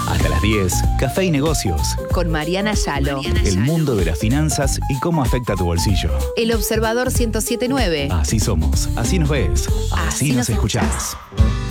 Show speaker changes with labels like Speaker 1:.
Speaker 1: Hasta las 10, Café y Negocios.
Speaker 2: Con Mariana Yalo.
Speaker 1: El mundo de las finanzas y cómo afecta a tu bolsillo.
Speaker 2: El Observador 107.9.
Speaker 1: Así somos, así nos ves, así nos escuchás.